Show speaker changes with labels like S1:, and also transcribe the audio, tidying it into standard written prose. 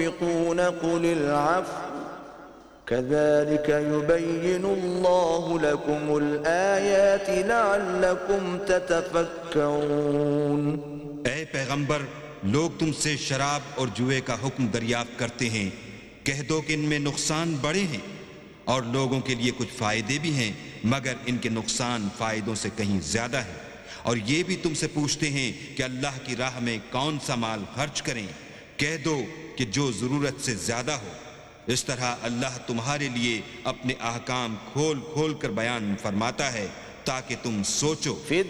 S1: قل العفو كذلك يبين الله لكم الآيات لعلكم تتفكرون।
S2: ऐ पैगंबर, लोग तुमसे शराब और जुए का हुक्म दरियाफ्त करते हैं। कह दो कि इनमें नुकसान बड़े हैं और लोगों के लिए कुछ फायदे भी हैं, मगर इनके नुकसान फायदों से कहीं ज्यादा है। और ये भी तुमसे पूछते हैं कि अल्लाह की राह में कौन सा माल खर्च करें। कह दो कि जो जरूरत से ज्यादा हो। इस तरह अल्लाह तुम्हारे लिए अपने अहकाम खोल खोल कर बयान फरमाता है ताकि तुम सोचो।